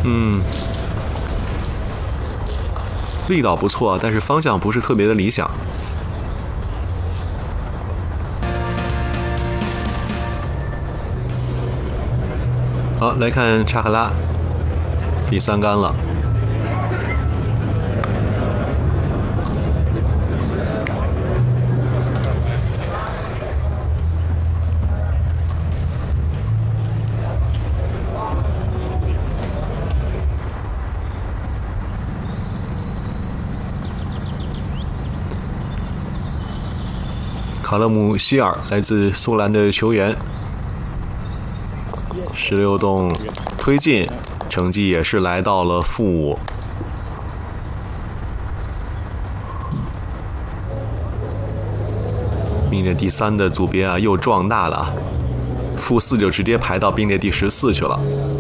力道不错，但是方向不是特别的理想。好，来看查克拉，第3杆了。卡勒姆·希尔来自苏兰的球员，16洞推进，成绩也是来到了-5。并列第3的组别啊又壮大了，-4就直接排到并列第14去了。